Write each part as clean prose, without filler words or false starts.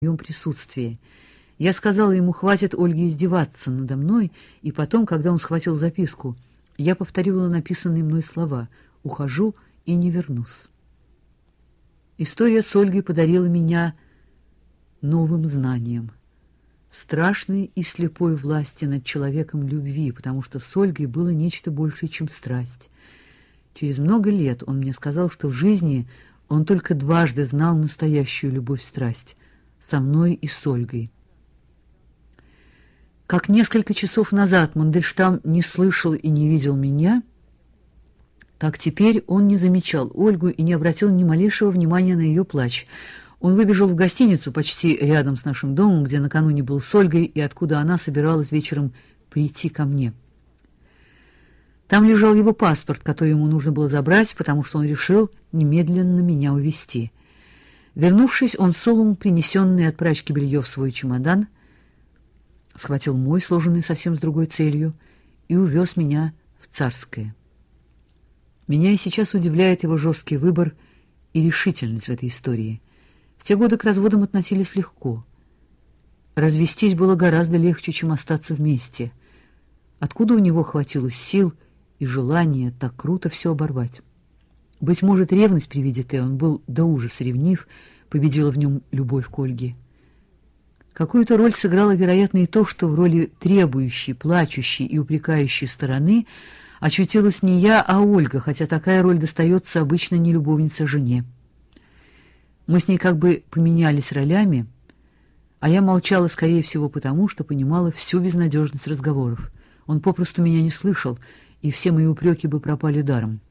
моем присутствии. Я сказала ему, хватит, Ольге, издеваться надо мной, и потом, когда он схватил записку, я повторила написанные мной слова: «Ухожу и не вернусь». История с Ольгой подарила меня новым знанием, страшной и слепой власти над человеком любви, потому что с Ольгой было нечто большее, чем страсть. Через много лет он мне сказал, что в жизни он только дважды знал настоящую любовь-страсть — со мной и с Ольгой. Как несколько часов назад Мандельштам не слышал и не видел меня, так теперь он не замечал Ольгу и не обратил ни малейшего внимания на ее плач. Он выбежал в гостиницу почти рядом с нашим домом, где накануне был с Ольгой и откуда она собиралась вечером прийти ко мне. Там лежал его паспорт, который ему нужно было забрать, потому что он решил немедленно меня увезти. Вернувшись, он сунул принесенное от прачки белье в свой чемодан, схватил мой, сложенный совсем с другой целью, и увез меня в Царское. Меня и сейчас удивляет его жесткий выбор и решительность в этой истории. В те годы к разводам относились легко. Развестись было гораздо легче, чем остаться вместе. Откуда у него хватило сил и желания так круто все оборвать? Быть может, ревность при виде Т, он был до ужаса ревнив, победила в нем любовь к Ольге. Какую-то роль сыграло, вероятно, и то, что в роли требующей, плачущей и упрекающей стороны очутилась не я, а Ольга, хотя такая роль достается обычно не любовнице, а жене. Мы с ней как бы поменялись ролями, а я молчала, скорее всего, потому что понимала всю безнадежность разговоров. Он попросту меня не слышал, и все мои упреки бы пропали даром.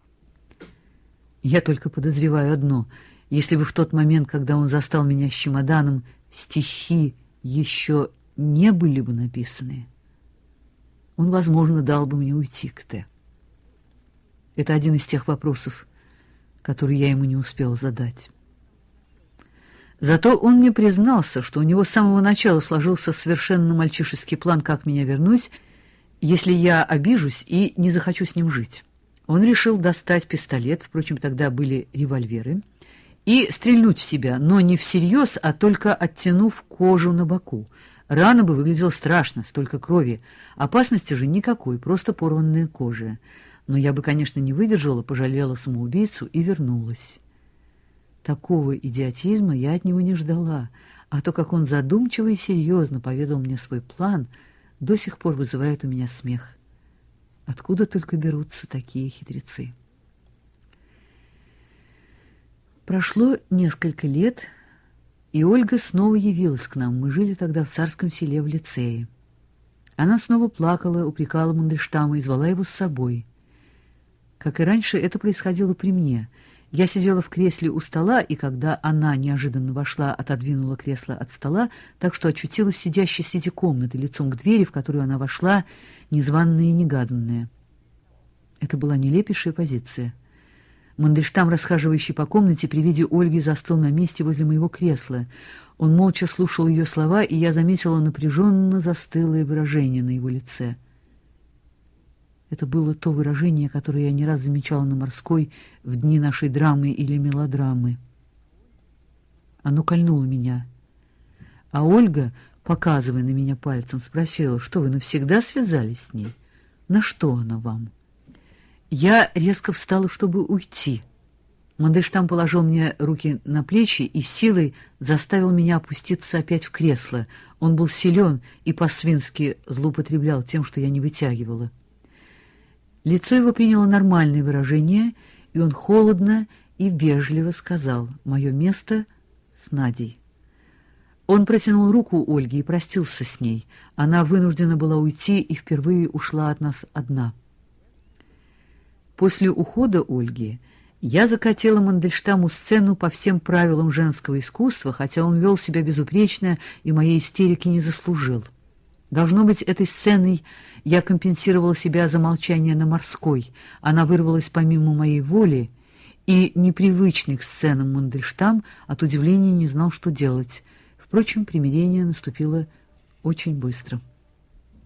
Я только подозреваю одно: если бы в тот момент, когда он застал меня с чемоданом, стихи еще не были бы написаны, он, возможно, дал бы мне уйти к Т. Это один из тех вопросов, которые я ему не успела задать. Зато он мне признался, что у него с самого начала сложился совершенно мальчишеский план, как меня вернуть, если я обижусь и не захочу с ним жить. Он решил достать пистолет, впрочем, тогда были револьверы, и стрельнуть в себя, но не всерьез, а только оттянув кожу на боку. Рана бы выглядела страшно, столько крови. Опасности же никакой, просто порванная кожа. Но я бы, конечно, не выдержала, пожалела самоубийцу и вернулась. Такого идиотизма я от него не ждала, а то, как он задумчиво и серьезно поведал мне свой план, до сих пор вызывает у меня смех. Откуда только берутся такие хитрецы? Прошло несколько лет, и Ольга снова явилась к нам. Мы жили тогда в Царском селе в лицее. Она снова плакала, упрекала Мандельштама и звала его с собой. Как и раньше, это происходило при мне. Я сидела в кресле у стола, и когда она неожиданно вошла, отодвинула кресло от стола, так что очутилась сидящей среди комнаты, лицом к двери, в которую она вошла, незваная и негаданная. Это была нелепейшая позиция. Мандельштам, расхаживающий по комнате, при виде Ольги застыл на месте возле моего кресла. Он молча слушал ее слова, и я заметила напряженно застылое выражение на его лице. Это было то выражение, которое я не раз замечала на Морской в дни нашей драмы или мелодрамы. Оно кольнуло меня. А Ольга, показывая на меня пальцем, спросила: «Что, вы навсегда связались с ней? На что она вам?» Я резко встала, чтобы уйти. Мандельштам положил мне руки на плечи и силой заставил меня опуститься опять в кресло. Он был силен и по-свински злоупотреблял тем, что я не вытягивала. Лицо его приняло нормальное выражение, и он холодно и вежливо сказал: «Мое место с Надей». Он протянул руку Ольге и простился с ней. Она вынуждена была уйти и впервые ушла от нас одна. После ухода Ольги я закатила Мандельштаму сцену по всем правилам женского искусства, хотя он вел себя безупречно и моей истерики не заслужил. Должно быть, этой сценой я компенсировала себя за молчание на Морской. Она вырвалась помимо моей воли, и непривычный к сценам Мандельштам от удивления не знал, что делать. Впрочем, примирение наступило очень быстро.